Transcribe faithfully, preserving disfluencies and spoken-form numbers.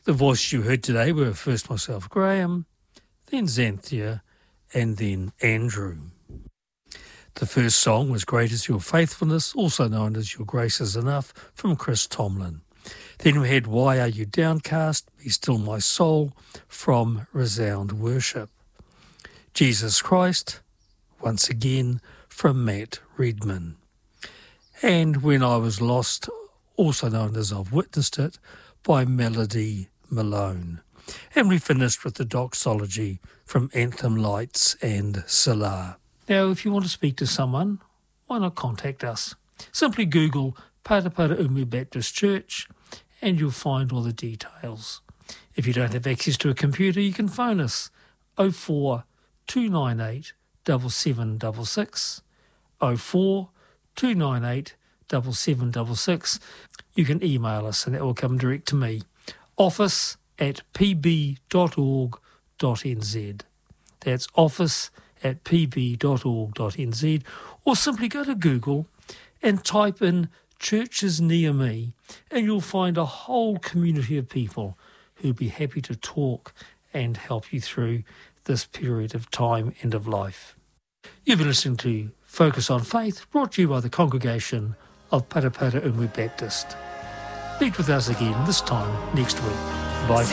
The voices you heard today were first myself, Graham, then Xanthia, and then Andrew. The first song was Great Is Your Faithfulness, also known as Your Grace Is Enough, from Chris Tomlin. Then we had Why Are You Downcast? Be Still My Soul, from Resound Worship. Jesus Christ, once again, from Matt Redman. And When I Was Lost, also known as I've Witnessed It, by Melody Malone. And we finished with the doxology from Anthem Lights and Salah. Now, if you want to speak to someone, why not contact us? Simply Google Patapata Umu Baptist Church and you'll find all the details. If you don't have access to a computer, you can phone us oh four two nine eight seven seven six six, oh four two nine eight seven seven six six. You can email us and that will come direct to me. office at p b dot org dot n z. That's office at p b dot org dot n z, or simply go to Google and type in Churches Near Me and you'll find a whole community of people who'd be happy to talk and help you through this period of time and of life. You've been listening to Focus on Faith, brought to you by the congregation of Patapata Umu Baptist. Meet with us again this time next week. Bye.